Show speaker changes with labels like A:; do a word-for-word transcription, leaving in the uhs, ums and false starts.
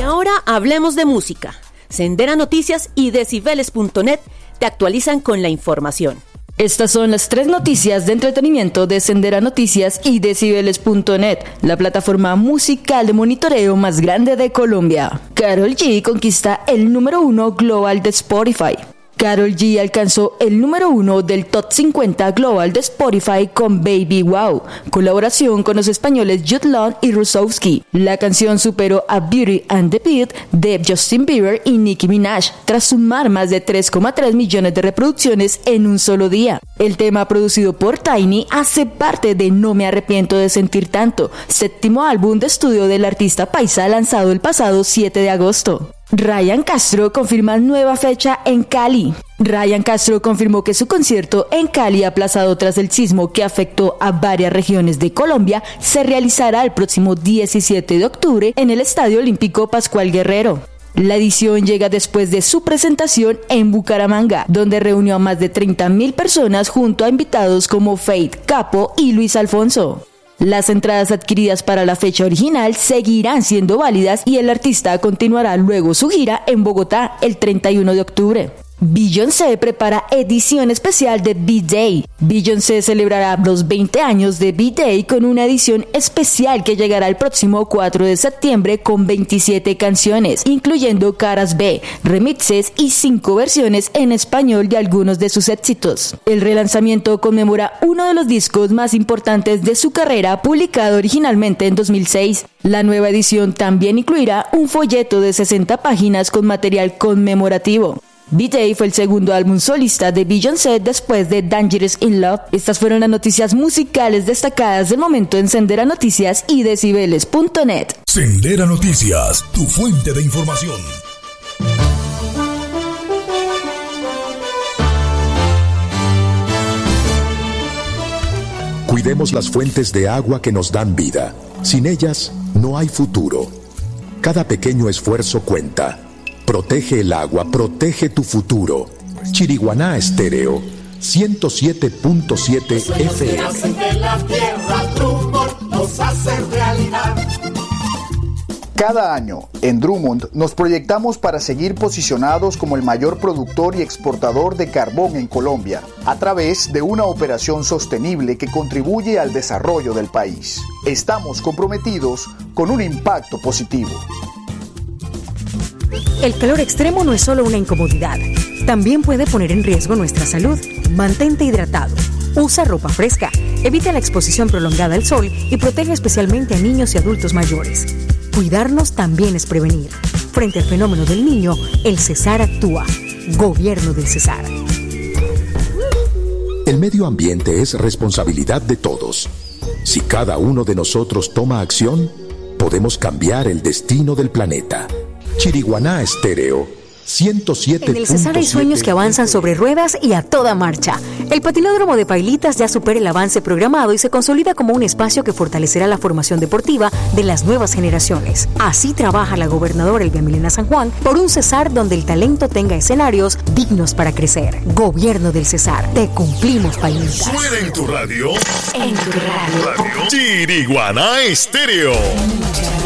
A: ahora hablemos de música. Sendera Noticias y Decibeles punto net te actualizan con la información.
B: Estas son las tres noticias de entretenimiento de Sendera Noticias y Decibeles punto net, la plataforma musical de monitoreo más grande de Colombia. Karol G conquista el número uno global de Spotify. Karol G alcanzó el número uno del top cincuenta global de Spotify con Baby Wow, colaboración con los españoles Jude Law y Rusowski. La canción superó a Beauty and the Beat de Justin Bieber y Nicki Minaj, tras sumar más de tres coma tres millones de reproducciones en un solo día. El tema, producido por Tiny, hace parte de No me arrepiento de sentir tanto, séptimo álbum de estudio del artista paisa lanzado el pasado siete de agosto. Ryan Castro confirma nueva fecha en Cali. Ryan Castro confirmó que su concierto en Cali, aplazado tras el sismo que afectó a varias regiones de Colombia, se realizará el próximo diecisiete de octubre en el Estadio Olímpico Pascual Guerrero. La edición llega después de su presentación en Bucaramanga, donde reunió a más de treinta mil personas junto a invitados como Faith, Capo y Luis Alfonso. Las entradas adquiridas para la fecha original seguirán siendo válidas y el artista continuará luego su gira en Bogotá el treinta y uno de octubre. Beyoncé prepara edición especial de B-Day. Beyoncé celebrará los veinte años de B-Day con una edición especial que llegará el próximo cuatro de septiembre con veintisiete canciones, incluyendo caras B, remixes y cinco versiones en español de algunos de sus éxitos. El relanzamiento conmemora uno de los discos más importantes de su carrera, publicado originalmente en dos mil seis. La nueva edición también incluirá un folleto de sesenta páginas con material conmemorativo. B-Day fue el segundo álbum solista de Beyoncé después de Dangerous in Love. Estas fueron las noticias musicales destacadas del momento en Sendera Noticias y Decibeles punto net.
C: Sendera Noticias, tu fuente de información. Cuidemos las fuentes de agua que nos dan vida. Sin ellas, no hay futuro. Cada pequeño esfuerzo cuenta. Protege el agua, protege tu futuro. Chiriguaná Estéreo, ciento siete punto siete F M.
D: Cada año, en Drummond, nos proyectamos para seguir posicionados como el mayor productor y exportador de carbón en Colombia, a través de una operación sostenible que contribuye al desarrollo del país. Estamos comprometidos con un impacto positivo.
E: El calor extremo no es solo una incomodidad, también puede poner en riesgo nuestra salud. Mantente hidratado, usa ropa fresca, evita la exposición prolongada al sol y protege especialmente a niños y adultos mayores. Cuidarnos también es prevenir. Frente al fenómeno del niño, el Cesar actúa. Gobierno del Cesar.
C: El medio ambiente es responsabilidad de todos. Si cada uno de nosotros toma acción, podemos cambiar el destino del planeta. Chiriguaná Estéreo, ciento siete punto siete.
E: En el Cesar hay sueños que avanzan sobre ruedas y a toda marcha. El patinódromo de Pailitas ya supera el avance programado y se consolida como un espacio que fortalecerá la formación deportiva de las nuevas generaciones. Así trabaja la gobernadora Elvia Milena San Juan por un Cesar donde el talento tenga escenarios dignos para crecer. Gobierno del Cesar. Te cumplimos, Pailitas.
C: Suena en tu radio.
E: En tu radio.
C: radio. Chiriguaná Estéreo.